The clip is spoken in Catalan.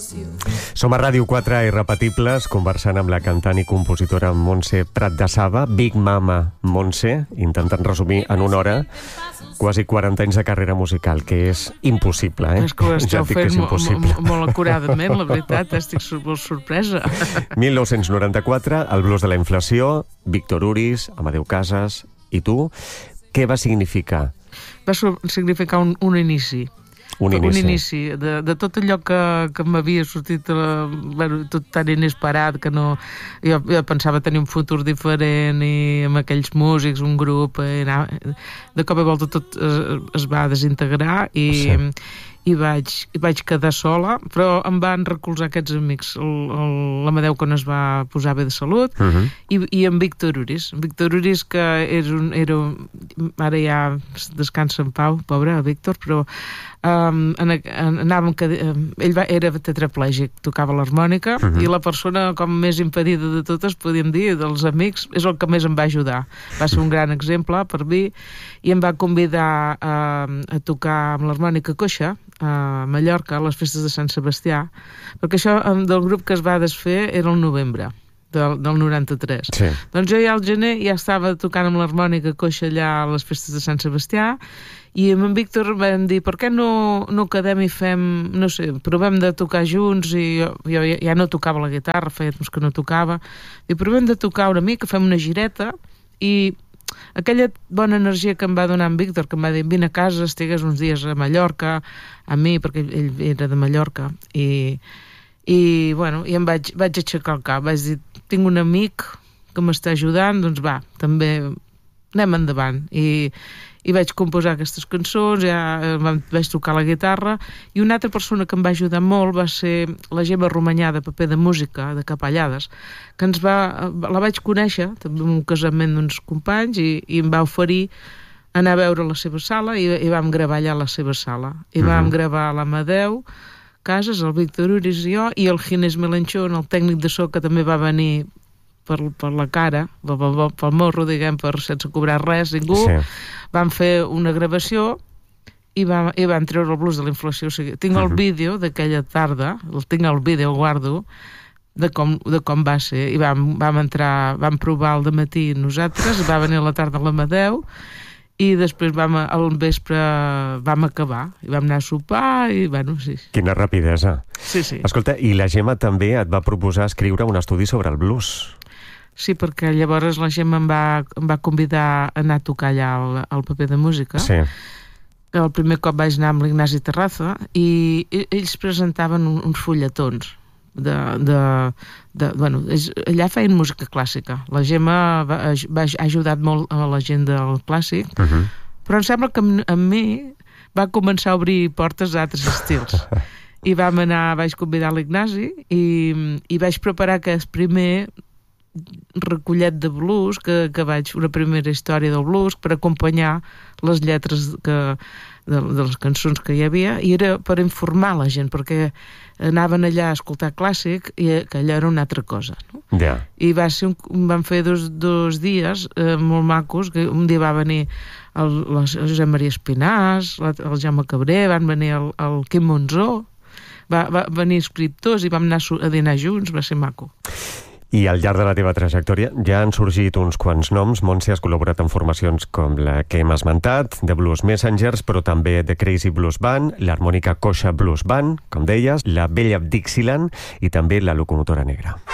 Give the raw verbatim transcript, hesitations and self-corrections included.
Som a Ràdio quatre Irrepetibles, conversant amb la cantant i compositora Montse Prat de Saba, Big Mama Montse, intentant resumir en una hora quasi quaranta anys de carrera musical, que és impossible, eh? És que ho esteu ja dic que és fent impossible. molt, molt acuradament, la veritat, estic molt sorpresa. mil nou-cents noranta-quatre, el blues de la inflació, Víctor Uris, Amadeu Casas i tu. Què va significar? Va significar un, un inici. Un inici. Un inici de, de tot allò que, que m'havia sortit la, bueno, tot tan inesperat que no... Jo, jo pensava tenir un futur diferent i amb aquells músics, un grup... I anar, de cop i volta tot es, es va desintegrar i... Sí. I vaig, i vaig quedar sola, però em van recolzar aquests amics. L'Amadeu, quan es va posar bé de salut, uh-huh. i, i en Víctor Uris. Víctor Uris, que és un, era un, ara ja descansa en pau, pobre Víctor, però um, en, en, anàvem, ell va, era tetraplègic, tocava l'harmònica, uh-huh. i la persona com més impedida de totes, podíem dir, dels amics, és el que més em va ajudar. Va ser un gran exemple per mi, i em va convidar a, a tocar amb l'harmònica coixa, a Mallorca, a les festes de Sant Sebastià, perquè això del grup que es va desfer era el novembre del, del noranta-tres. Sí. Doncs jo ja al gener ja estava tocant amb l'harmònica coixa allà a les festes de Sant Sebastià i amb en Víctor vam dir, per què no, no quedem i fem, no sé, provem de tocar junts, i jo, jo ja, ja no tocava la guitarra, feia temps que no tocava, i provem de tocar una mica, fem una gireta, i aquella bona energia que em va donar en Víctor, que em va dir, vine a casa, estigues uns dies a Mallorca, a mi, perquè ell era de Mallorca, i, i bueno, i em vaig, vaig aixecar el cap, vaig dir, tinc un amic que m'està ajudant, doncs va, també anem endavant, i, i vaig composar aquestes cançons, ja vaig tocar la guitarra, i una altra persona que em va ajudar molt va ser la Gemma Romanyà, de Paper de Música, de Capellades, que ens va, la vaig conèixer també en un casament d'uns companys, i, i em va oferir anar a veure la seva sala, i, i vam gravar allà a la seva sala, i uh-huh. vam gravar l'Amadeu Casas, el Víctor Uris i jo, i el Ginés Melanchón, el tècnic de so, que també va venir per, per la cara, pel, pel, pel morro, diguem, per, sense cobrar res, ningú. Sí. Vam fer una gravació i, va, i van treure el blues de la inflació. O sigui, tinc uh-huh. el vídeo d'aquella tarda, el tinc el vídeo, el guardo, de com, de com va ser. I vam, vam entrar, vam provar al dematí nosaltres, va venir a la tarda l'Amadeu, i després vam, al vespre vam acabar, i vam anar a sopar, i bueno, sí. Quina rapidesa. Sí, sí. Escolta, i la Gemma també et va proposar escriure un estudi sobre el blues. Sí, perquè llavors la Gemma em va, em va convidar a anar a tocar allà al, al Paper de Música. Sí. El primer cop vaig anar amb l'Ignasi Terraza i ells presentaven uns fulletons de, de, de, bueno, és, allà feien música clàssica. La Gemma va, va, ha ajudat molt a la gent del clàssic, uh-huh. però em sembla que amb, amb mi va començar a obrir portes a altres estils. I vam anar, vaig convidar l'Ignasi i, i vaig preparar aquest primer recollet de blues, que, que vaig, una primera història del blues per acompanyar les lletres que, de, de les cançons que hi havia, i era per informar la gent, perquè anaven allà a escoltar clàssic i que allò era una altra cosa, no? Yeah. I va ser un, van fer dos, dos dies eh, molt macos, que un dia va venir el, el Josep Maria Espinàs, el Jaume Cabré, van venir el, el Quim Monzó, va, va venir escriptors i vam anar a dinar junts, va ser maco. I al llarg de la teva trajectòria ja han sorgit uns quants noms. Montse, has col·laborat en formacions com la que hem esmentat, The Blues Messengers, però també The Crazy Blues Band, l'Harmònica Coixa Blues Band, com deies, la Bella Dixieland i també la Locomotora Negra.